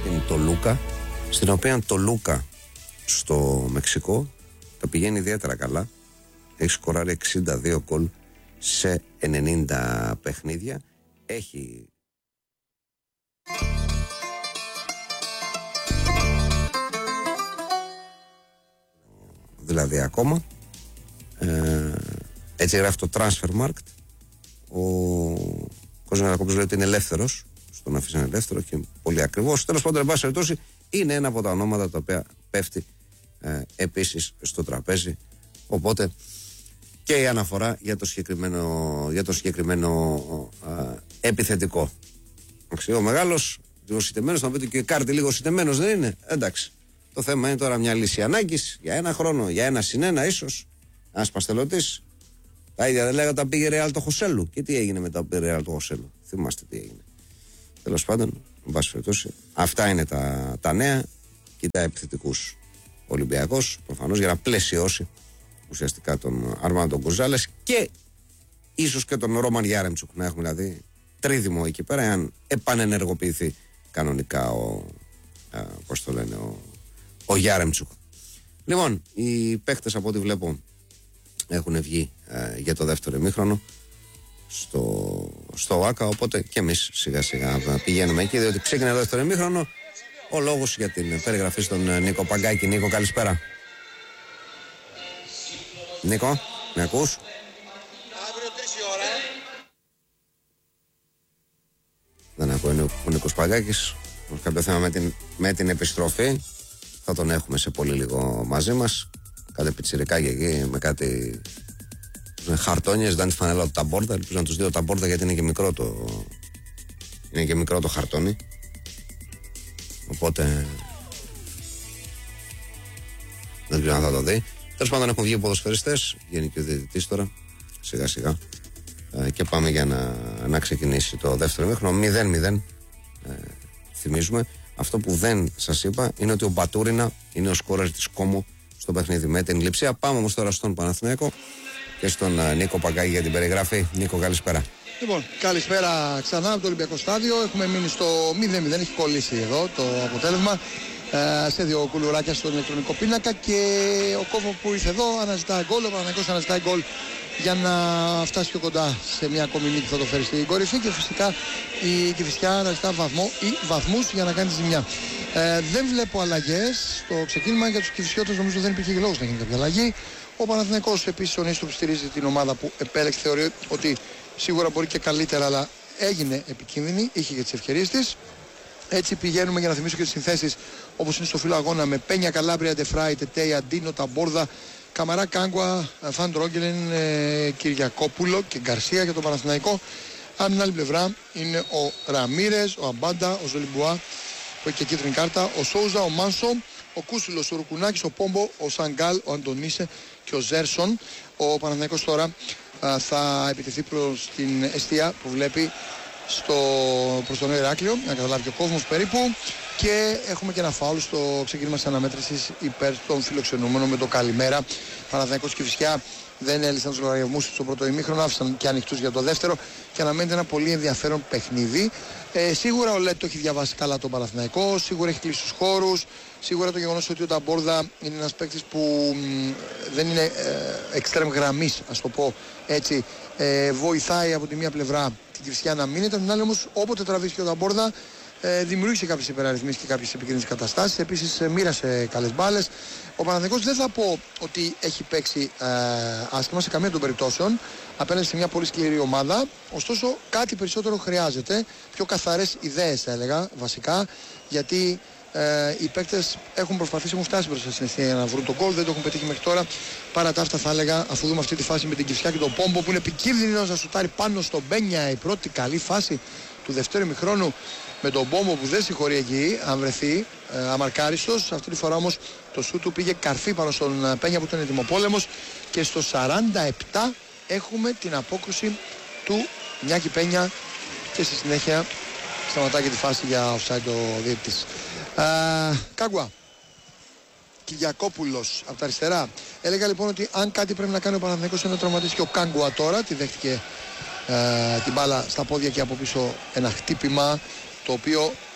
την Τολούκα, στην οποία Τολούκα στο Μεξικό τα πηγαίνει ιδιαίτερα καλά. Έχει σκοράρει 62 γκολ σε 90 παιχνίδια. Έχει δηλαδή ακόμα έτσι γράφει το Transfermarkt. Ο Κώστας Γερακόπουλος λέει ότι είναι ελεύθερος, στον αφήσανε ελεύθερο και πολύ ακριβώς. Τέλος πάντων, εν πάση περιπτώσει, είναι ένα από τα ονόματα τα οποία πέφτει επίσης στο τραπέζι. Οπότε και η αναφορά για το συγκεκριμένο επιθετικό. Ο μεγάλος, λίγο σιτεμένος, θα πείτε και η Κάρτη λίγο σιτεμένος, δεν είναι? Εντάξει. Το θέμα είναι τώρα μια λύση ανάγκης για ένα χρόνο, για 1+1 ίσως. Ένας παστελωτής. Τα ίδια δεν λέγανε όταν πήγε Ρεάλ το Χωσέλου. Και τι έγινε μετά που πήγε Ρεάλ το Χωσέλου? Θυμάστε τι έγινε. Τέλος πάντων, εν πάση περιπτώσει, αυτά είναι τα νέα. Κοιτάει επιθετικούς Ολυμπιακός, προφανώς για να πλαισιώσει ουσιαστικά τον Αρμάντο Γκονζάλες και ίσως και τον Ρόμαν Γιάρεμτσουκ. Να έχουμε δηλαδή τρίδημο εκεί πέρα, εάν επανενεργοποιηθεί κανονικά ο Γιάρεμτσουκ. Λοιπόν, οι παίχτες από ό,τι βλέπω έχουν βγει για το δεύτερο ημίχρονο στο ΆΚΑ, οπότε και εμείς σιγά σιγά πηγαίνουμε εκεί, διότι ξεκινάει το δεύτερο ημίχρονο. Ο λόγος για την περιγραφή στον Νίκο Παγκάκη. Νίκο, καλησπέρα. Νίκο, με ακούς? Αύριο 3 η ώρα. Δεν ακούει ο Νίκος Παγκάκης. Κάποιο θέμα με την επιστροφή. Θα τον έχουμε σε πολύ λίγο μαζί μας. Κάτι πιτσιρικάκι εκεί με κάτι χαρτόνιες. Δεν τη φανέλα του Ταμπόρδα. Ελπίζω να τους δει ο Ταμπόρδα, γιατί είναι και μικρό το χαρτόνι. Οπότε δεν ξέρω αν θα το δει. Τέλος πάντων, έχουν βγει ποδοσφαιριστές. Βγαίνει και ο διαιτητής τώρα σιγά σιγά και πάμε για να ξεκινήσει το δεύτερο ημίχρονο. 0-0. Θυμίζουμε. Αυτό που δεν σας είπα είναι ότι ο Μπατούρινα είναι ο σκόρερ της Κόμο στο παιχνίδι με την Λειψία. Πάμε όμως τώρα στον Παναθηναϊκό και στον Νίκο Παγκάκη για την περιγραφή. Νίκο, καλησπέρα. Λοιπόν, καλησπέρα ξανά από το Ολυμπιακό Στάδιο. Έχουμε μείνει στο 0-0. Έχει κολλήσει εδώ το αποτέλεσμα σε δύο κουλουράκια στον ηλεκτρονικό πίνακα. Και ο Κόβο που ήρθε εδώ αναζητάει γκολ. Ο Παναθηναϊκός αναζητάει γκολ για να φτάσει πιο κοντά σε μια ακόμη νίκη που θα το φέρει στην κορυφή. Και φυσικά η Κηφισιά αναζητά βαθμό ή βαθμούς για να κάνει τη ζημιά. Δεν βλέπω αλλαγές στο ξεκίνημα. Για τους Κηφισιώτες νομίζω δεν υπήρχε λόγος να γίνει κάποια αλλαγή. Ο Παναθηναϊκός επίσης, ο Νίστο που στηρίζει την ομάδα που επέλεξε, θεωρεί ότι σίγουρα μπορεί και καλύτερα, αλλά έγινε επικίνδυνη, είχε και τις ευκαιρίες της. Έτσι πηγαίνουμε, για να θυμίσω και τις συνθέσεις όπως είναι στο φύλλο αγώνα, με Πένια, Καλάμπρια, Ντεφράι, Τετέι, Αντίνο, Ταμπόρδα, Καμαρά, Κάγκουα, Φαν Τρόγγελεν, Κυριακόπουλο και Γκαρσία για τον Παναθηναϊκό. Αν την άλλη πλευρά είναι ο Ραμίρες, ο Αμπάντα, ο Ζολιμπουά που έχει και κίτρινη κάρτα, ο Σόουζα, ο Μάνσο, ο Κούσουλος, ο Ρουκουνάκης, ο Πόμπο, ο Σαγκάλ, ο Αντωνίσε και ο Ζέρσον. Ο Παναθηναϊκός τώρα θα επιτεθεί προς την εστία που βλέπει προς τον Ηράκλειο, να καταλάβει και ο κόσμος περίπου. Και έχουμε και ένα φάουλ στο ξεκίνημα της αναμέτρησης υπέρ των φιλοξενούμενων με το καλημέρα. Παναθηναϊκός και Κηφισιά δεν έλυσαν τους λογαριασμούς στο πρώτο ημίχρονο, άφησαν και ανοιχτούς για το δεύτερο και αναμένεται ένα πολύ ενδιαφέρον παιχνίδι. Σίγουρα ο Λέτο έχει διαβάσει καλά τον Παναθηναϊκό, σίγουρα έχει κλείσει τους χώρους, σίγουρα το γεγονός ότι ο Ταμπόρδα είναι ένας παίκτης που δεν είναι εξτρέμ γραμμής, ας το πω έτσι, βοηθάει από τη μία πλευρά την Κηφισιά να μείνει, από την άλλη όμως όποτε τραβήθηκε ο Ταμπόρδα δημιούργησε κάποιες υπεραριθμίσεις και κάποιες επικίνδυνες καταστάσεις. Επίσης μοίρασε καλές μπάλες. Ο Παναθηναϊκός δεν θα πω ότι έχει παίξει άσχημα σε καμία των περιπτώσεων απέναντι σε μια πολύ σκληρή ομάδα. Ωστόσο κάτι περισσότερο χρειάζεται, πιο καθαρές ιδέες θα έλεγα βασικά, γιατί οι παίκτες έχουν προσπαθήσει, έχουν φτάσει μπροστά στην ευθεία να βρουν τον γκολ, δεν το έχουν πετύχει μέχρι τώρα. Παρά τα αυτά θα έλεγα, αφού δούμε αυτή τη φάση με την Κηφισιά και τον Πόμπο που είναι επικίνδυνος να σουτάρει πάνω στον Μπένια, η πρώτη καλή φάση του δευτέρου ημιχρόνου με τον Πόμπο που δεν συγχωρεί εκεί, αν βρεθεί αμαρκάριστος. Αυτή τη φορά όμως το σούτ του πήγε καρφί πάνω στον Πένια που ήταν ετοιμοπόλεμος. Και στο 47 έχουμε την απόκρουση του Νιάκη Πένια και στη συνέχεια σταματάει και τη φάση για offside ο διαιτητής. Κάγκουα, Κυριακόπουλος από τα αριστερά. Έλεγα λοιπόν ότι αν κάτι πρέπει να κάνει ο Παναθηναϊκός είναι να τραυματίσει και ο Κάγκουα τώρα. Τη δέχτηκε την μπάλα στα πόδια και από πίσω ένα χτύπημα το οποίο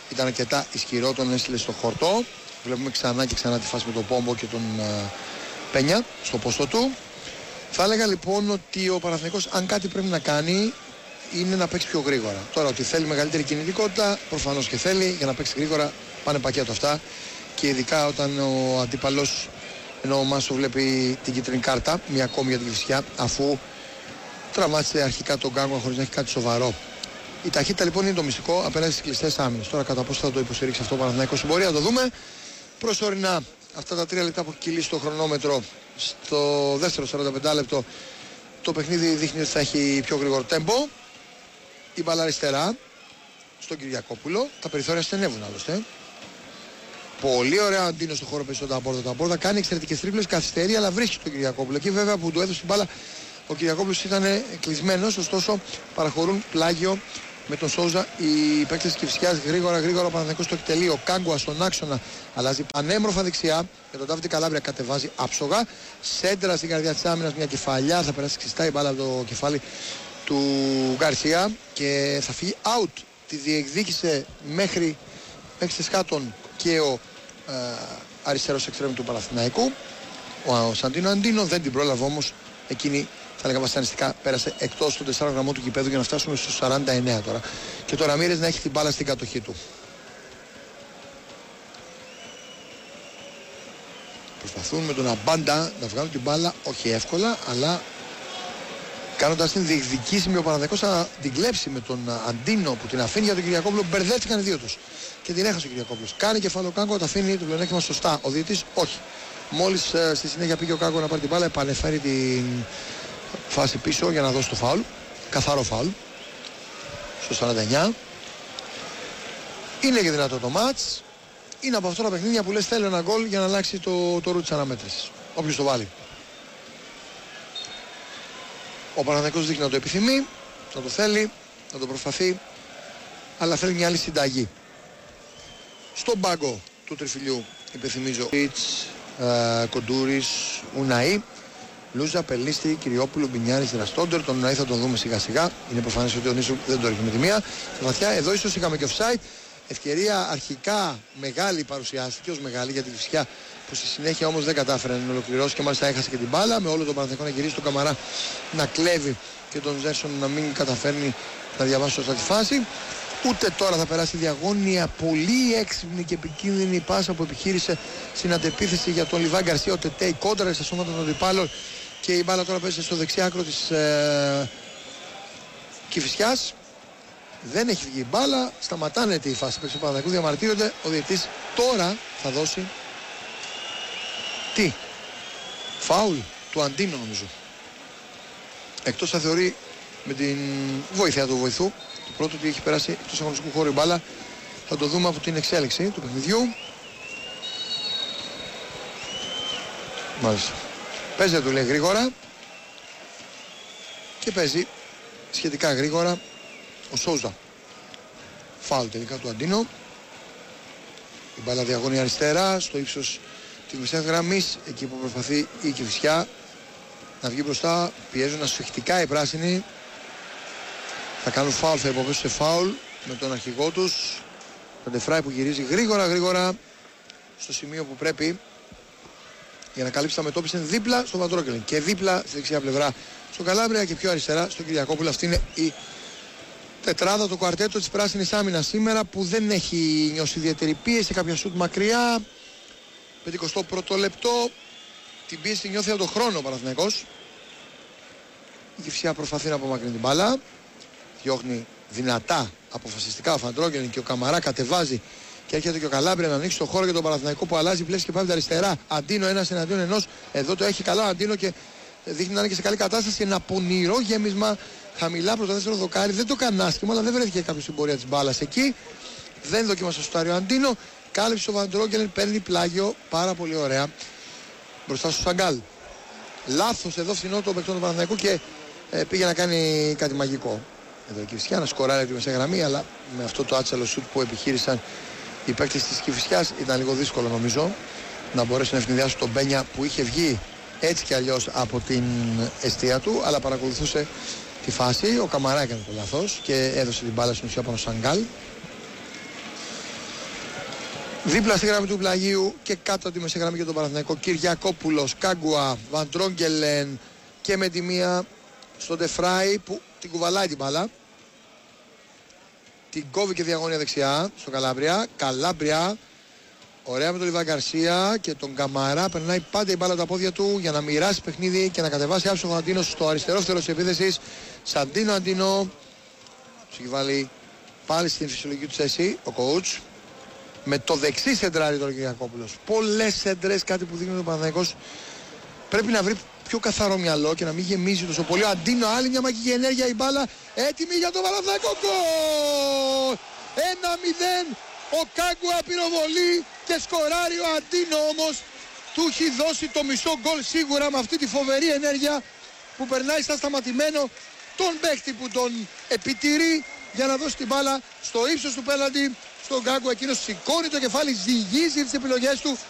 ήταν αρκετά ισχυρό, τον έστειλε στο χορτό. Βλέπουμε ξανά και ξανά τη φάση με τον Πόμπο και τον Πένια στο πόστο του. Θα έλεγα λοιπόν ότι ο Παναθηναϊκός, αν κάτι πρέπει να κάνει, είναι να παίξει πιο γρήγορα. Τώρα, ότι θέλει μεγαλύτερη κινητικότητα, προφανώς και θέλει. Για να παίξει γρήγορα πάνε πακέτο αυτά. Και ειδικά όταν ο αντίπαλος, ενώ ο Μάσο βλέπει την κίτρινη κάρτα, μία ακόμη για την Κηφισιά, αφού τραυμάτισε αρχικά τον Γκάγκουα χωρίς να έχει κάτι σοβαρό. Η ταχύτητα λοιπόν είναι το μυστικό απέναντι στις κλειστές άμυνες. Τώρα, κατά πόσο θα το υποστηρίξει αυτό ο Παναθηναϊκός μπορεί να το δούμε. Προσωρινά, αυτά τα 3 λεπτά που έχει κυλήσει το χρονόμετρο, στο δεύτερο 45 λεπτό, το παιχνίδι δείχνει ότι θα έχει πιο γρήγορο τέμπο. Η μπάλα αριστερά στον Κυριακόπουλο. Τα περιθώρια στενεύουν άλλωστε. Πολύ ωραία Αντίνο στο χώρο πέσει τον Ταμπόρδα. Κάνει εξαιρετικές τρίπλες, καθυστερεί, αλλά βρίσκει τον Κυριακόπουλο. Εκεί βέβαια που του έδωσε την μπάλα ο Κυριακόπουλος ήταν κλεισμένος, ωστόσο παραχωρούν πλάγιο με τον Σόουζα οι παίκτες της Κηφισιάς. Γρήγορα ο Παναθηναϊκός στο εκτελεί. Ο Κάγκουα στον άξονα αλλάζει πανέμορφα δεξιά. Και τον Ντάβιντι Καλάβρια κατεβάζει άψογα. Σέντρα στην καρδιά της άμυνας, μια κεφαλιά. Θα περάσει ξιστά η μπάλα από το κεφάλι του Γκαρσία και θα φύγει out. Τη διεκδίκησε μέχρι Σχάτων και ο αριστερός εξτρέμ του Παναθηναϊκού, ο Σαντίνο Αντίνο. Δεν την πρόλαβε όμως. Εκείνη, θα έλεγα βασανιστικά, πέρασε εκτός των 4 γραμμών του γηπέδου για να φτάσουμε στους 49 τώρα. Και το Ραμίρες να έχει την μπάλα στην κατοχή του. Προσπαθούν με τον Αμπάντα να βγάλουν την μπάλα, όχι εύκολα, αλλά κάνοντας την διεκδικήσιμη ο Παναθηναϊκός να την κλέψει με τον Αντίνο που την αφήνει για τον Κυριακόπουλο. Μπερδεύτηκαν οι δύο τους και την έχασε ο Κυριακόπουλος. Κάνει κεφάλαιο Κάγκο, τα αφήνει το πλεονέκτημα σωστά. Ο διαιτητής όχι. Μόλις στη συνέχεια πήγε ο Κάγκο να πάρει την μπάλα, επανεφέρει την φάση πίσω για να δώσει το φάουλ. Καθαρό φάουλ στο 49. Είναι και δυνατό το μάτς. Είναι από αυτά τα παιχνίδια που λες θέλω ένα γκολ για να αλλάξει το ρου της αναμέτρησης. Όποιος το βάλει. Ο Παναθηναϊκός δείχνει να το επιθυμεί, να το θέλει, να το προσπαθεί, αλλά θέλει μια άλλη συνταγή. Στον πάγκο του τριφυλιού υπενθυμίζω Κοντούρης, Ουναή, Λούζα, Πελίστη, Κυριόπουλο, Μπινιάρης, Δραστόντερ. Τον Ουναή θα τον δούμε σιγά σιγά. Είναι προφανές ότι ο Νίσου δεν το έρχεται με τη μία. Στα βαθιά, εδώ ίσως είχαμε και offside. Ευκαιρία αρχικά μεγάλη παρουσιάστηκε ως μεγάλη για την Κηφισιά, που στη συνέχεια όμως δεν κατάφερε να ολοκληρώσει και μάλιστα έχασε και την μπάλα. Με όλο τον Παναθηναϊκό να γυρίσει τον Καμαρά να κλέβει και τον Ζέρσον να μην καταφέρνει να διαβάσει σωστά τη φάση. Ούτε τώρα θα περάσει διαγώνια. Πολύ έξυπνη και επικίνδυνη πάσα που επιχείρησε στην αντεπίθεση για τον Λιβάη Γκαρσία. Ο Τετέι κόντρα στα σώματα των αντιπάλων και η μπάλα τώρα παίζει στο δεξί άκρο της Κηφισιάς. Δεν έχει βγει η μπάλα, σταματάνε τη φάση του Παναθηναϊκού, διαμαρτύρονται. Ο διαιτητής τώρα θα δώσει τι? Φάουλ του Αντίνο νομίζω. Εκτός θα θεωρεί με την βοήθεια του βοηθού το πρώτο ότι έχει περάσει εκτός αγωνιστικού χώρου η μπάλα. Θα το δούμε από την εξέλιξη του παιχνιδιού. Μάλιστα. Παίζεται του λέει γρήγορα και παίζει σχετικά γρήγορα ο Σόουζα. Φάουλ τελικά του Αντίνο. Η μπάλα διαγώνει αριστερά στο ύψος της μεσαίας γραμμής, εκεί που προσπαθεί η Κηφισιά να βγει μπροστά. Πιέζουν ασφιχτικά οι πράσινοι. Θα κάνουν φάουλ, θα υποβέσουν σε φάουλ με τον αρχηγό τους, τον Ντεφράι, που γυρίζει γρήγορα στο σημείο που πρέπει για να καλύψει τα μετώπιση δίπλα στο Βαντρόγκελεν και δίπλα στη δεξιά πλευρά στον Καλάβρια και πιο αριστερά στον Κυριακόπουλο. Αυτή είναι η τετράδα, το κουαρτέτο της πράσινης άμυνας σήμερα, που δεν έχει νιώσει ιδιαίτερη πίεση, κάποια σουτ μακριά. 51ο λεπτό, την πίεση νιώθει από τον χρόνο ο Παναθηναϊκός. Η Κηφισιά προσπαθεί να απομακρύνει την μπάλα, διώχνει δυνατά, αποφασιστικά ο Φαντρόγκελεν και ο Καμαρά κατεβάζει και έρχεται και ο Καλάμπρια να ανοίξει το χώρο για τον Παναθηναϊκό, που αλλάζει πλέον και πάει αριστερά. Αντίνο ένας εναντίον ενός, εδώ το έχει καλά ο Αντίνο και δείχνει να είναι και σε καλή κατάσταση. Ένα πονηρό γέμισμα χαμηλά προς το δεύτερο δοκάρι. Δεν το κάνει άσχημα, αλλά δεν βρέθηκε κάποιο στην πορεία της μπάλας εκεί. Δεν δοκίμασε στο σουτάριο Αντίνο. Κάλυψε ο Βαντρόγκελεν, παίρνει πλάγιο πάρα πολύ ωραία μπροστά στο Σαγκάλ. Λάθος εδώ φθηνό το παικτό του Παναθηναϊκού και πήγε να κάνει κάτι μαγικό. Εδώ η Κηφισιά να σκοράρει από τη μεσαία γραμμή, αλλά με αυτό το άτσαλο σουτ που επιχείρησαν οι παίκτες της Κηφισιάς ήταν λίγο δύσκολο νομίζω να μπορέσει να ευνηδιάσει τον Μπένια, που είχε βγει έτσι κι αλλιώς από την εστία του, αλλά παρακολουθούσε τη φάση. Ο Καμαρά έκανε το λάθος και έδωσε την μπάλα στην ουσία πάνω Σαγκάλ. Δίπλα στη γραμμή του πλαγίου και κάτω από τη μεσαία γραμμή για τον Παναθηναϊκό, Κυριακόπουλος, Κάγκουα, Βαντρόγκελεν και με τη μία στον Ντεφράι που την κουβαλάει την μπάλα. Την κόβει και διαγώνια δεξιά στο Καλάμπρια. Καλάμπρια, ωραία με τον Λιβάν Γκαρσία και τον Καμαρά. Περνάει πάντα η μπάλα από τα πόδια του για να μοιράσει παιχνίδι και να κατεβάσει άψογο ο Αντίνος στο αριστερό φτερό της επίθεσης. Σαντίνο Αντίνο. Του έχει βάλει πάλι στην φυσιολογική του θέση ο coach. Με το δεξί σεντράρι τον Κυριακόπουλος. Πολλές σεντρές, κάτι που δείχνει ο Παναθηναϊκός. Πρέπει να βρει πιο καθαρό μυαλό και να μην γεμίζει τόσο πολύ. Ο Αντίνο, άλλη μια μαγική ενέργεια, η μπάλα έτοιμη για τον Παναθηναϊκό. Γκολ! 1-0. Ο Κάγκουα πυροβολεί και σκοράρει. Ο Αντίνο όμως του έχει δώσει το μισό γκολ σίγουρα με αυτή τη φοβερή ενέργεια που περνάει στα σταματημένο τον παίκτη που τον επιτηρεί για να δώσει την μπάλα στο ύψος του πέναλτι στον Κάγκουα. Εκείνος σηκώνει το κεφάλι, ζυγίζει τις επιλογές του